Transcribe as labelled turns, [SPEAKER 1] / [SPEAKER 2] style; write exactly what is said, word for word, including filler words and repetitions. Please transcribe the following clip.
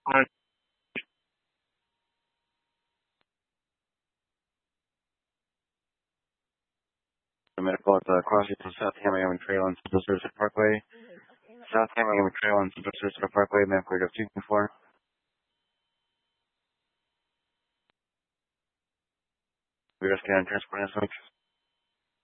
[SPEAKER 1] On the medical at the crossing from South Hamiami Trail and Central Surfside Parkway. South Hamiami Trail and Central Surfside Parkway, map cleared of two four. We are scanning transport and